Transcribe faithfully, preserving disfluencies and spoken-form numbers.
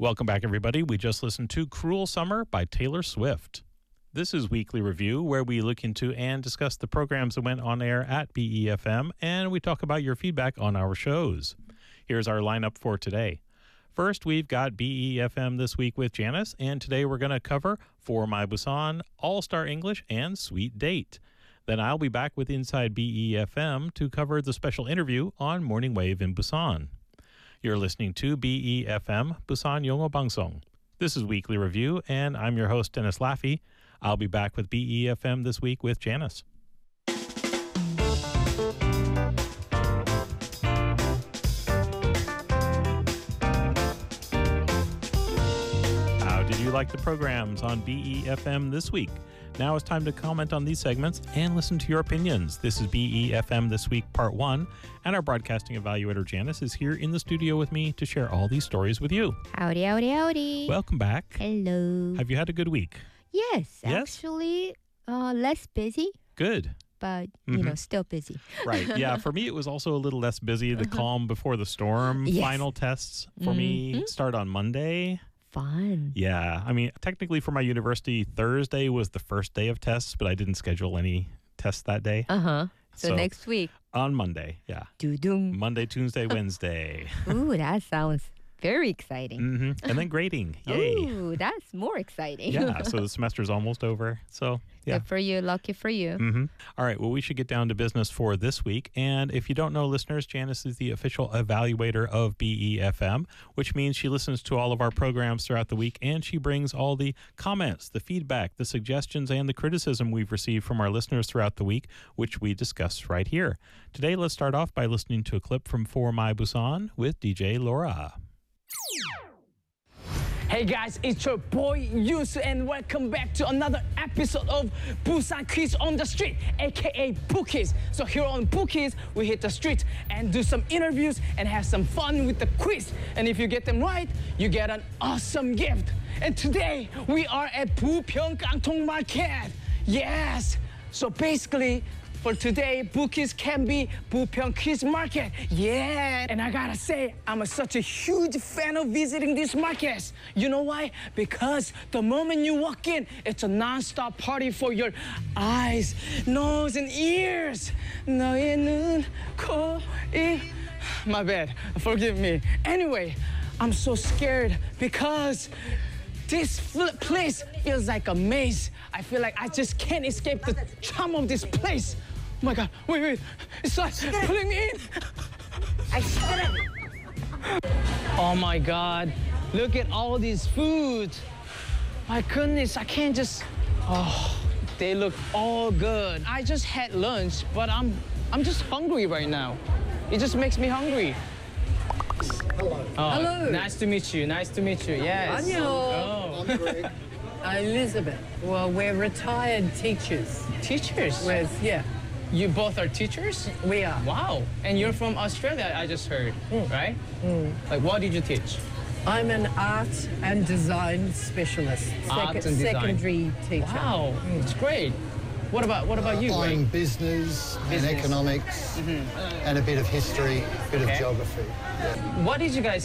Welcome back, everybody. We just listened to Cruel Summer by Taylor Swift. This is Weekly Review, where we look into and discuss the programs that went on air at B E F M, and we talk about your feedback on our shows. Here's our lineup for today. First, we've got B E F M This Week with Janice, and today we're going to cover For My Busan, All-Star English, and Sweet Date. Then I'll be back with Inside B E F M to cover the special interview on Morning Wave in Busan. You're listening to B E F M, Busan Yongo Bangsong. This is Weekly Review, and I'm your host, Dennis Laffey. I'll be back with B E F M This Week with Janice. How did you like the programs on B E F M this week? Now it's time to comment on these segments and listen to your opinions. This is B E F M This Week Part one, and our broadcasting evaluator Janice is here in the studio with me to share all these stories with you. Howdy, howdy, howdy. Welcome back. Hello. Have you had a good week? Yes, Yes? actually, uh, less busy, Good. but, you Mhm. know, still busy. Right. Yeah, for me, it was also a little less busy. The calm before the storm Yes. final tests for me Mhm. start on Monday. Fun. Yeah. I mean, technically for my university, Thursday was the first day of tests, but I didn't schedule any tests that day. Uh-huh. So, So- next week, On Monday. Yeah. doo-doom. Monday, Tuesday, Wednesday. Ooh, that sounds very exciting. hmm And then grading. Yay. Ooh, that's more exciting. Yeah. So the semester's almost over. So, yeah. Good for you. Lucky for you. hmm All right. Well, we should get down to business for this week. And if you don't know, listeners, Janice is the official evaluator of B E F M, which means she listens to all of our programs throughout the week, and she brings all the comments, the feedback, the suggestions, and the criticism we've received from our listeners throughout the week, which we discuss right here. Today, let's start off by listening to a clip from For My Busan with D J Laura. Hey guys, it's your boy Yusu and welcome back to another episode of Busan Quiz on the Street, aka Bookies. So here on Bookies, we hit the street and do some interviews and have some fun with the quiz. And if you get them right, you get an awesome gift. And today, we are at Bupyeong Kangtong Market. Yes! So basically, for today, Bookies can be Bupyeong Quiz Market. Yeah! And I gotta say, I'm a, such a huge fan of visiting these markets. You know why? Because the moment you walk in, it's a non-stop party for your eyes, nose, and ears. 너의 눈, 코, 입. My bad. Forgive me. Anyway, I'm so scared because this fl- place feels like a maze. I feel like I just can't escape the charm of this place. Oh my God, wait, wait, it's like pulling me in. Oh my God, look at all these foods. My goodness, I can't just, oh, they look all good. I just had lunch, but I'm, I'm just hungry right now. It just makes me hungry. Hello. Oh, Hello. Nice to meet you, nice to meet you, yes. Annyeong. Oh. I'm Greg. Elizabeth. Well, we're retired teachers. Teachers? With, yeah, You both are teachers? we are. Wow. And you're from Australia, I just heard, right? Like, what did you teach? I'm an art and design specialist. Art Second- and design. Secondary teacher. Wow, it's great. What about what about you, I'm Greg? business, Business. and economics and a bit of history, a bit Okay. of geography. What did you guys